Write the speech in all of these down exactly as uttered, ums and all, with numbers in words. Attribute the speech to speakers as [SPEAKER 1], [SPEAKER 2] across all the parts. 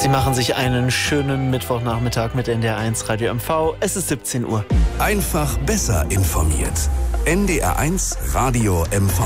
[SPEAKER 1] Sie machen sich einen schönen Mittwochnachmittag mit N D R eins Radio M V. Es ist siebzehn Uhr.
[SPEAKER 2] Einfach besser informiert. N D R eins Radio M V.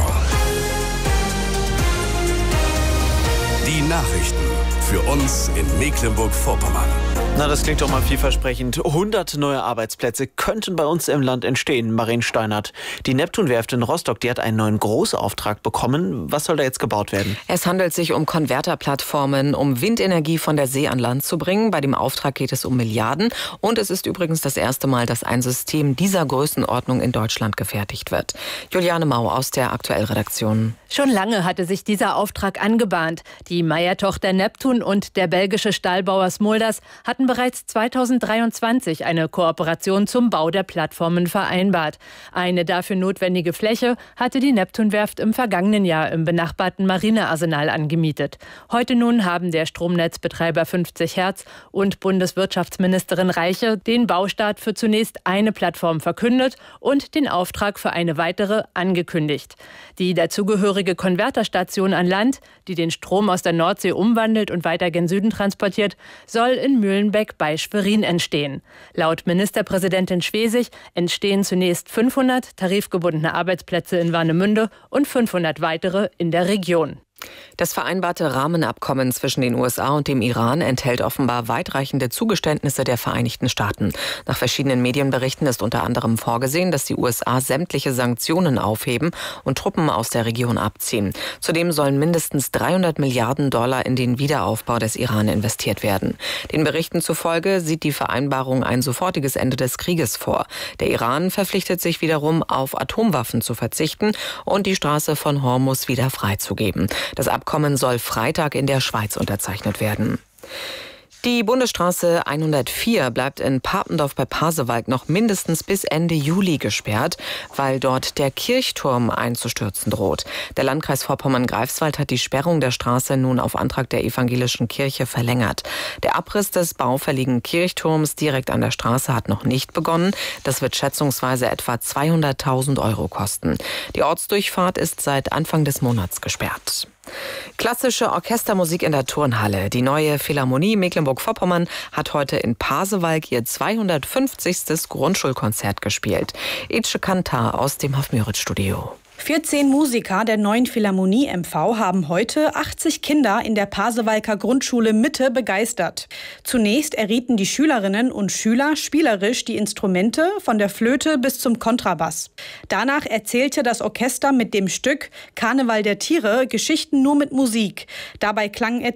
[SPEAKER 2] Die Nachrichten für uns in Mecklenburg-Vorpommern.
[SPEAKER 1] Na, das klingt doch mal vielversprechend. hundert neue Arbeitsplätze könnten bei uns im Land entstehen, Marien Steinert. Die Neptunwerft in Rostock, die hat einen neuen Großauftrag bekommen. Was soll da jetzt gebaut werden?
[SPEAKER 3] Es handelt sich um Konverterplattformen, um Windenergie von der See an Land zu bringen. Bei dem Auftrag geht es um Milliarden. Und es ist übrigens das erste Mal, dass ein System dieser Größenordnung in Deutschland gefertigt wird. Juliane Mau aus der Aktuell-Redaktion.
[SPEAKER 4] Schon lange hatte sich dieser Auftrag angebahnt. Die Meyer-Tochter Neptun und der belgische Stahlbauer Smulders hatten bereits zweitausenddreiundzwanzig eine Kooperation zum Bau der Plattformen vereinbart. Eine dafür notwendige Fläche hatte die Neptunwerft im vergangenen Jahr im benachbarten Marinearsenal angemietet. Heute nun haben der Stromnetzbetreiber fünfzig Hertz und Bundeswirtschaftsministerin Reiche den Baustart für zunächst eine Plattform verkündet und den Auftrag für eine weitere angekündigt. Die dazugehörige Konverterstation an Land, die den Strom aus der Nordsee umwandelt und weiter gen Süden transportiert, soll in Mühlenbeck bei Schwerin entstehen. Laut Ministerpräsidentin Schwesig entstehen zunächst fünfhundert tarifgebundene Arbeitsplätze in Warnemünde und fünfhundert weitere in der Region.
[SPEAKER 3] Das vereinbarte Rahmenabkommen zwischen den U S A und dem Iran enthält offenbar weitreichende Zugeständnisse der Vereinigten Staaten. Nach verschiedenen Medienberichten ist unter anderem vorgesehen, dass die U S A sämtliche Sanktionen aufheben und Truppen aus der Region abziehen. Zudem sollen mindestens dreihundert Milliarden Dollar in den Wiederaufbau des Iran investiert werden. Den Berichten zufolge sieht die Vereinbarung ein sofortiges Ende des Krieges vor. Der Iran verpflichtet sich wiederum, auf Atomwaffen zu verzichten und die Straße von Hormuz wieder freizugeben. Das Abkommen soll Freitag in der Schweiz unterzeichnet werden. Die Bundesstraße hundertvier bleibt in Papendorf bei Pasewalk noch mindestens bis Ende Juli gesperrt, weil dort der Kirchturm einzustürzen droht. Der Landkreis Vorpommern-Greifswald hat die Sperrung der Straße nun auf Antrag der evangelischen Kirche verlängert. Der Abriss des baufälligen Kirchturms direkt an der Straße hat noch nicht begonnen. Das wird schätzungsweise etwa zweihunderttausend Euro kosten. Die Ortsdurchfahrt ist seit Anfang des Monats gesperrt. Klassische Orchestermusik in der Turnhalle. Die neue Philharmonie Mecklenburg-Vorpommern hat heute in Pasewalk ihr zweihundertfünfzigstes Grundschulkonzert gespielt. Ece Kantar aus dem Hof-Müritz-Studio.
[SPEAKER 5] vierzehn Musiker der neuen Philharmonie M V haben heute achtzig Kinder in der Pasewalker Grundschule Mitte begeistert. Zunächst errieten die Schülerinnen und Schüler spielerisch die Instrumente von der Flöte bis zum Kontrabass. Danach erzählte das Orchester mit dem Stück Karneval der Tiere Geschichten nur mit Musik. Dabei klangen etwa